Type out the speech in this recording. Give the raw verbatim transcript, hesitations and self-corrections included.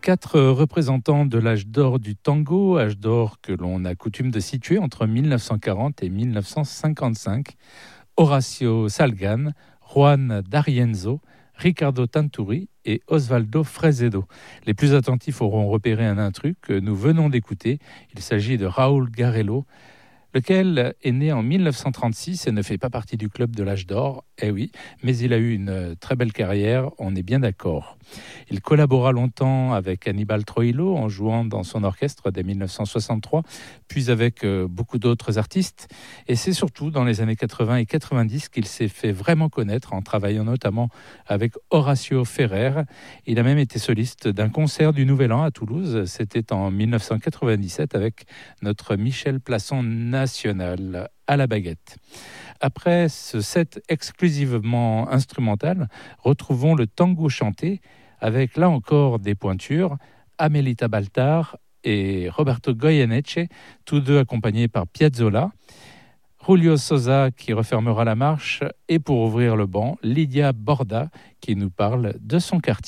Quatre représentants de l'âge d'or du tango, âge d'or que l'on a coutume de situer entre mille neuf cent quarante et mille neuf cent cinquante-cinq. Horacio Salgan, Juan D'Arienzo, Ricardo Tanturi et Osvaldo Fresedo. Les plus attentifs auront repéré un intrus que nous venons d'écouter. Il s'agit de Raúl Garello, lequel est né en mille neuf cent trente-six et ne fait pas partie du club de l'âge d'or, eh oui, mais il a eu une très belle carrière, on est bien d'accord. Il collabora longtemps avec Aníbal Troilo en jouant dans son orchestre dès mille neuf cent soixante-trois, puis avec beaucoup d'autres artistes. Et c'est surtout dans les années quatre-vingts et quatre-vingt-dix qu'il s'est fait vraiment connaître en travaillant notamment avec Horacio Ferrer. Il a même été soliste d'un concert du Nouvel An à Toulouse. C'était en mille neuf cent quatre-vingt-dix-sept avec notre Michel Plasson national à la baguette. Après ce set exclusivement instrumental, retrouvons le tango chanté avec là encore des pointures, Amelita Baltar et Roberto Goyeneche, tous deux accompagnés par Piazzolla. Julio Sosa qui refermera la marche et pour ouvrir le banc, Lydia Borda qui nous parle de son quartier.